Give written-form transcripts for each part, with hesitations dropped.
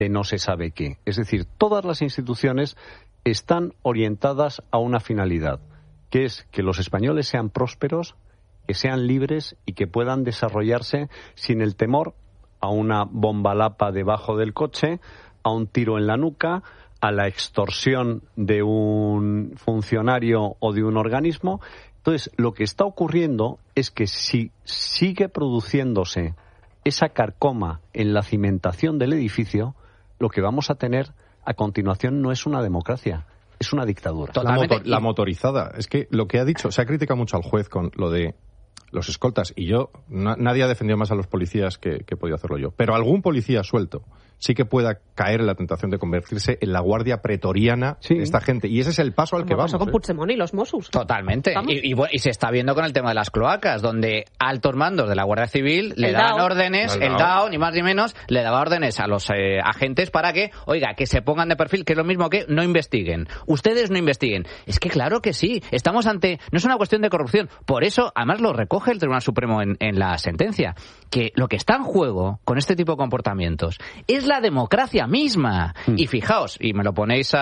de no se sabe qué. Es decir, todas las instituciones están orientadas a una finalidad, que es que los españoles sean prósperos, que sean libres y que puedan desarrollarse sin el temor a una bombalapa debajo del coche, a un tiro en la nuca, a la extorsión de un funcionario o de un organismo. Entonces, lo que está ocurriendo es que si sigue produciéndose esa carcoma en la cimentación del edificio, lo que vamos a tener a continuación no es una democracia, es una dictadura. La motorizada. Es que lo que ha dicho, se ha criticado mucho al juez con lo de los escoltas, y nadie ha defendido más a los policías que he podido hacerlo yo. Pero algún policía suelto sí que pueda caer en la tentación de convertirse en la guardia pretoriana de esta gente. Y ese es el paso al que vamos. Con Puigdemont y los Mossos. Totalmente. Y se está viendo con el tema de las cloacas, donde altos mandos de la Guardia Civil le daban órdenes, el DAO, ni más ni menos, le daba órdenes a los agentes para que, oiga, que se pongan de perfil, que es lo mismo que no investiguen. Ustedes no investiguen. Es que claro que sí. Estamos ante... No es una cuestión de corrupción. Por eso, además, lo recoge el Tribunal Supremo en la sentencia, que lo que está en juego con este tipo de comportamientos es la democracia misma. Y fijaos, y me ponéis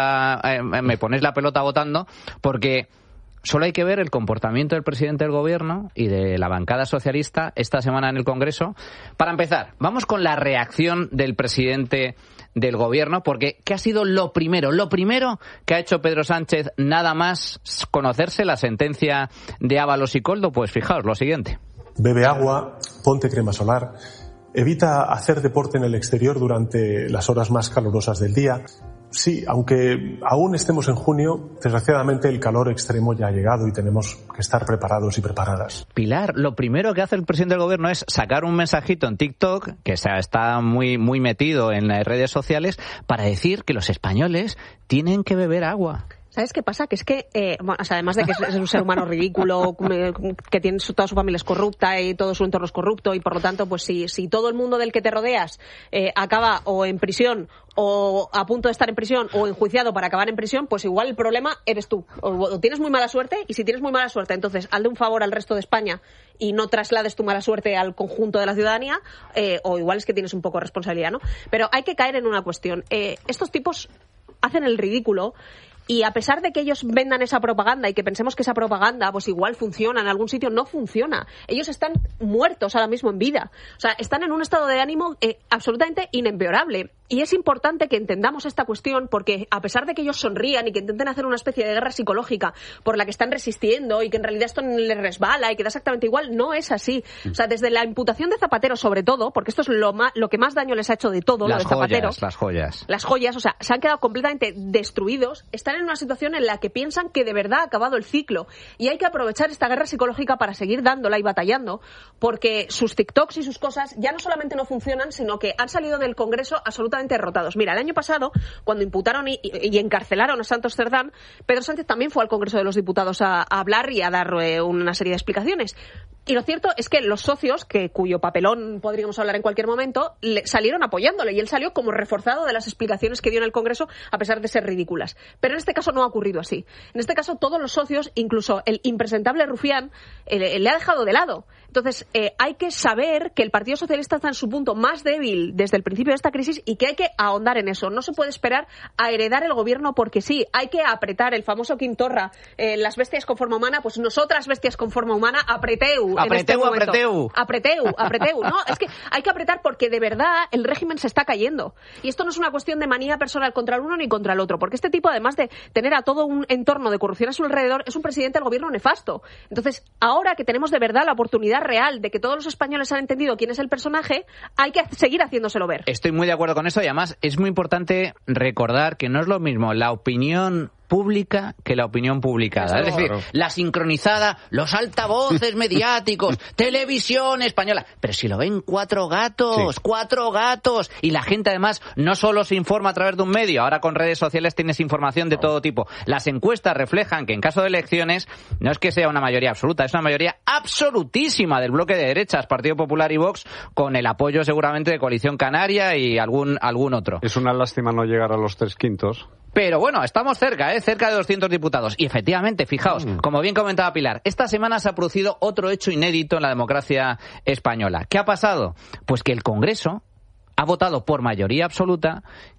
la pelota botando, porque solo hay que ver el comportamiento del presidente del gobierno y de la bancada socialista esta semana en el Congreso. Para empezar, vamos con la reacción del presidente del gobierno, porque ¿qué ha sido lo primero que ha hecho Pedro Sánchez nada más conocerse la sentencia de Ábalos y Koldo? Pues fijaos, lo siguiente. Bebe agua, ponte crema solar, evita hacer deporte en el exterior durante las horas más calurosas del día. Sí, aunque aún estemos en junio, desgraciadamente el calor extremo ya ha llegado y tenemos que estar preparados y preparadas. Pilar, lo primero que hace el presidente del gobierno es sacar un mensajito en TikTok, que está muy metido en las redes sociales, para decir que los españoles tienen que beber agua. ¿Sabes qué pasa? Que es que, además de que es un ser humano ridículo, que tiene toda su familia es corrupta y todo su entorno es corrupto, y por lo tanto, pues si todo el mundo del que te rodeas acaba o en prisión o a punto de estar en prisión o enjuiciado para acabar en prisión, pues igual el problema eres tú. O tienes muy mala suerte, y si tienes muy mala suerte, entonces hazle un favor al resto de España y no traslades tu mala suerte al conjunto de la ciudadanía, o igual es que tienes un poco de responsabilidad, ¿no? Pero hay que caer en una cuestión. Estos tipos hacen el ridículo. Y a pesar de que ellos vendan esa propaganda y que pensemos que esa propaganda pues igual funciona en algún sitio, no funciona. Ellos están muertos ahora mismo en vida. O sea, están en un estado de ánimo absolutamente inempeorable. Y es importante que entendamos esta cuestión, porque a pesar de que ellos sonrían y que intenten hacer una especie de guerra psicológica por la que están resistiendo y que en realidad esto les resbala y que da exactamente igual, no es así. O sea, desde la imputación de Zapatero sobre todo, porque esto es lo que más daño les ha hecho de todo, lo de Zapatero. Las joyas, o sea, se han quedado completamente destruidos. Están en una situación en la que piensan que de verdad ha acabado el ciclo, y hay que aprovechar esta guerra psicológica para seguir dándola y batallando, porque sus TikToks y sus cosas ya no solamente no funcionan, sino que han salido del Congreso absolutamente derrotados. Mira, el año pasado, cuando imputaron y encarcelaron a Santos Cerdán, Pedro Sánchez también fue al Congreso de los Diputados a hablar y a dar una serie de explicaciones. Y lo cierto es que los socios, cuyo papelón podríamos hablar en cualquier momento, salieron apoyándole, y él salió como reforzado de las explicaciones que dio en el Congreso, a pesar de ser ridículas. Pero en este caso no ha ocurrido así. En este caso todos los socios, incluso el impresentable Rufián, le ha dejado de lado. Entonces hay que saber que el Partido Socialista está en su punto más débil desde el principio de esta crisis, y que hay que ahondar en eso. No se puede esperar a heredar el gobierno porque sí. Hay que apretar. El famoso Quim Torra, las bestias con forma humana, pues nosotras bestias con forma humana, apreteu. Apreteu. No, es que hay que apretar, porque de verdad el régimen se está cayendo. Y esto no es una cuestión de manía personal contra el uno ni contra el otro, porque este tipo, además de tener a todo un entorno de corrupción a su alrededor, es un presidente del gobierno nefasto. Entonces, ahora que tenemos de verdad la oportunidad real de que todos los españoles han entendido quién es el personaje, hay que seguir haciéndoselo ver. Estoy muy de acuerdo con eso, y además es muy importante recordar que no es lo mismo la opinión pública que la opinión publicada. Es decir, la sincronizada, los altavoces mediáticos, televisión española. Pero si lo ven cuatro gatos, y la gente además no solo se informa a través de un medio, ahora con redes sociales tienes información de todo tipo. Las encuestas reflejan que en caso de elecciones no es que sea una mayoría absoluta, es una mayoría absolutísima del bloque de derechas, Partido Popular y Vox, con el apoyo seguramente de Coalición Canaria y algún otro. Es una lástima no llegar a los 3/5. Pero bueno, estamos cerca, cerca de 200 diputados. Y efectivamente, fijaos, como bien comentaba Pilar, esta semana se ha producido otro hecho inédito en la democracia española. ¿Qué ha pasado? Pues que el Congreso ha votado por mayoría absoluta